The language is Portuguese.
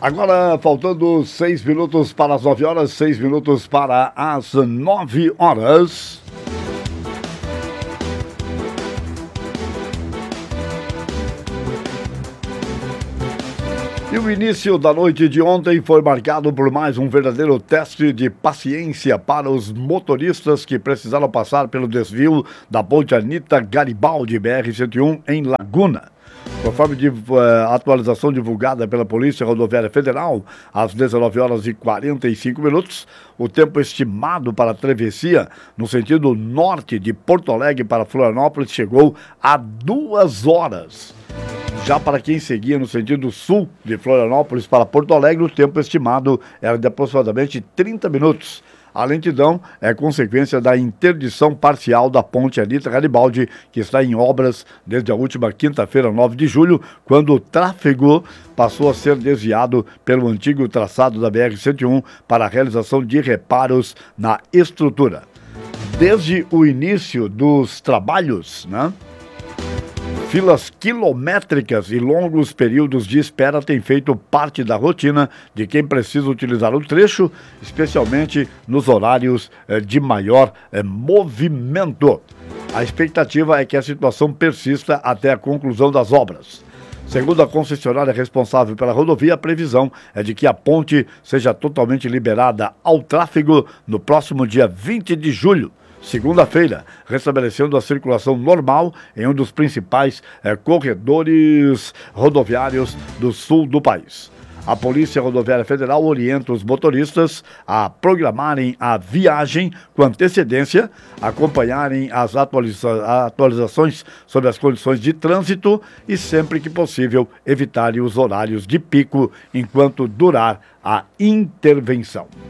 Agora, faltando 6 minutos para as 9 horas, 6 minutos para as 9 horas. E o início da noite de ontem foi marcado por mais um verdadeiro teste de paciência para os motoristas que precisaram passar pelo desvio da Ponte Anita Garibaldi, BR-101, em Laguna. Conforme atualização divulgada pela Polícia Rodoviária Federal, às 19 horas e 45 minutos, o tempo estimado para a travessia no sentido norte de Porto Alegre para Florianópolis chegou a 2 horas. Já para quem seguia no sentido sul de Florianópolis para Porto Alegre, o tempo estimado era de aproximadamente 30 minutos. A lentidão é consequência da interdição parcial da Ponte Anita Garibaldi, que está em obras desde a última quinta-feira, 9 de julho, quando o tráfego passou a ser desviado pelo antigo traçado da BR-101 para a realização de reparos na estrutura. Desde o início dos trabalhos, filas quilométricas e longos períodos de espera têm feito parte da rotina de quem precisa utilizar o trecho, especialmente nos horários de maior movimento. A expectativa é que a situação persista até a conclusão das obras. Segundo a concessionária responsável pela rodovia, a previsão é de que a ponte seja totalmente liberada ao tráfego no próximo dia 20 de julho. Segunda-feira, restabelecendo a circulação normal em um dos principais corredores rodoviários do sul do país. A Polícia Rodoviária Federal orienta os motoristas a programarem a viagem com antecedência, acompanharem as atualizações sobre as condições de trânsito e, sempre que possível, evitarem os horários de pico enquanto durar a intervenção.